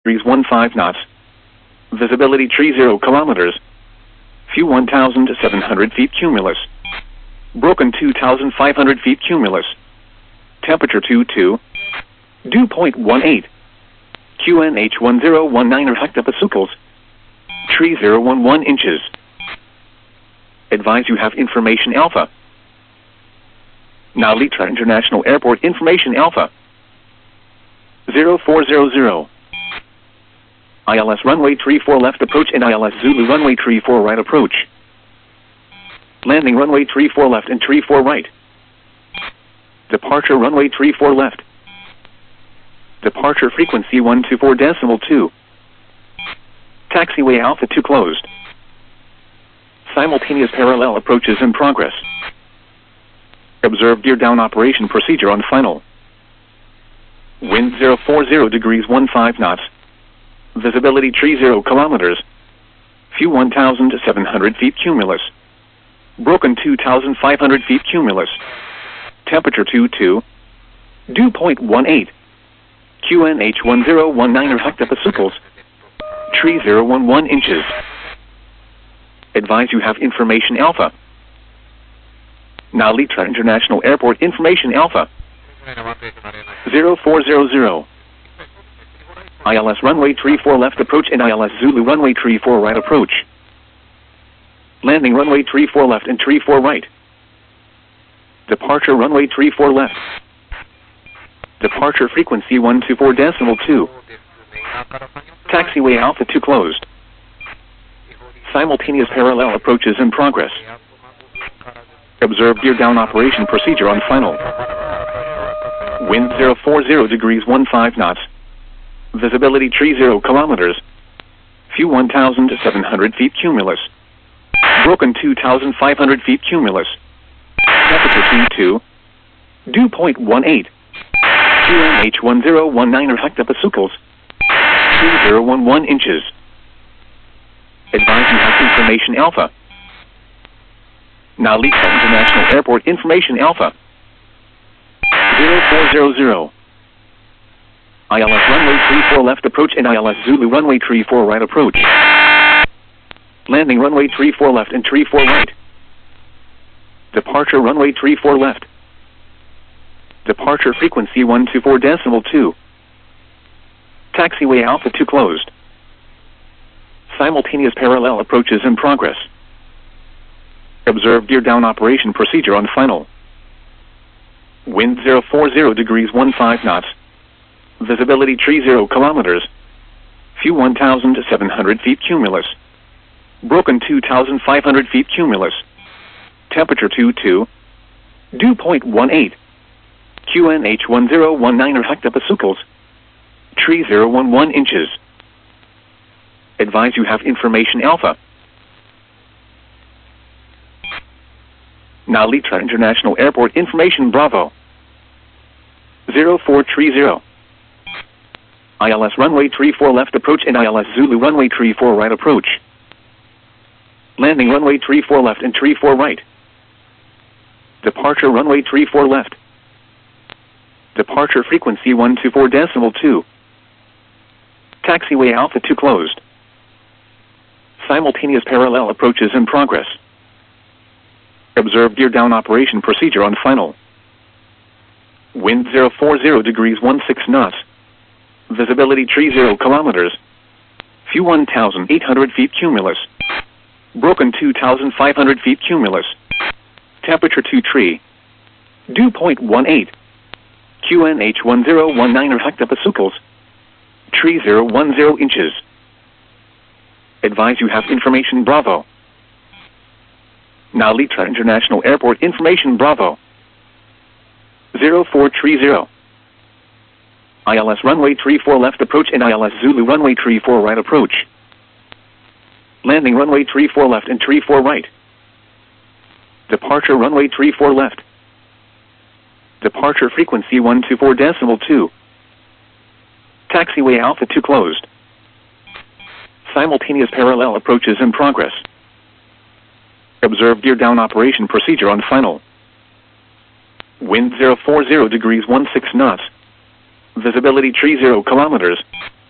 degrees 15 knots. Visibility tree 0 kilometers. View 1,700 feet cumulus. Broken 2,500 feet cumulus. Temperature 22. Dew point 18. QNH 1019 hectopascals. Tree 011 inches. Advise you have information alpha. Now Litra International Airport information alpha. 0400. ILS runway 34 left approach and ILS Zulu runway 34 right approach. Landing runway 34 left and 34 right. Departure runway 34 left. Departure frequency 124.2. Taxiway Alpha 2 closed. Simultaneous parallel approaches in progress. Observe gear down operation procedure on final. Wind 040 degrees 15 knots. Visibility tree 0 kilometers. View 1,700 feet cumulus. Broken 2,500 feet cumulus. Temperature 22. Dew point 18. QNH 1019 hectopascals. Tree 011 inches. Advise you have information alpha. Now Litra International Airport information alpha. 0400. ILS runway 34 left approach and ILS Zulu runway 34 right approach. Landing runway 34 left and 34 right. Departure runway 34 left. Departure frequency 124.2. Taxiway Alpha 2 closed. Simultaneous parallel approaches in progress. Observe gear down operation procedure on final. Wind 040 degrees 15 knots. Visibility tree 0 kilometers. View 1,700 feet cumulus. Broken 2,500 feet cumulus. Temperature 22. Dew point 18. QNH 1019 hectopascals. 3011 inches. Advise you have information alpha. Now Litra International Airport information alpha. 0400. ILS runway 34 left approach and ILS Zulu runway 34 right approach. Landing runway 34 left and 34 right. Departure runway 34 left. Departure frequency 124.2. Taxiway Alpha 2 closed. Simultaneous parallel approaches in progress. Observe gear down operation procedure on final. Wind 040 degrees 15 knots. Visibility tree 0 kilometers. View 1,700 feet cumulus. Broken 2,500 feet cumulus. Temperature 22. Dew point 18. QNH 1019 hectopascals. Tree 011 inches. Advise you have information alpha. Now Litra International Airport information Bravo. 0430. ILS runway 34 left approach and ILS Zulu runway 34 right approach. Landing runway 34 left and 34 right. Departure runway 34 left. Departure frequency 124.2. Taxiway Alpha 2 closed. Simultaneous parallel approaches in progress. Observe gear down operation procedure on final. Wind 040 degrees 16 knots. Visibility tree 0 kilometers. View 1,800 feet cumulus. Broken 2,500 feet cumulus. Temperature 2 tree. Dew point 18. QNH 1019 hectopascals. Tree 010 inches. Advise you have information Bravo. Now Litra International Airport information Bravo. 0430. ILS runway 34 left approach and ILS Zulu runway 34 right approach. Landing runway 34 left and 34 right. Departure runway 34 left. Departure frequency 124.2. Taxiway Alpha 2 closed. Simultaneous parallel approaches in progress. Observe gear down operation procedure on final. Wind 040 degrees 16 knots. Visibility tree 0 kilometers.